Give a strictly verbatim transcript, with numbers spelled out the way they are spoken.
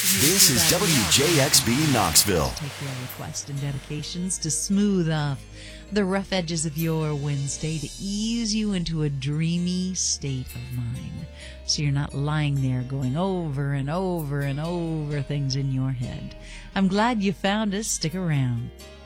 This is W J X B Knoxville. Take your requests and dedications to smooth off the rough edges of your Wednesday, to ease you into a dreamy state of mind, so you're not lying there going over and over and over things in your head. I'm glad you found us. Stick around.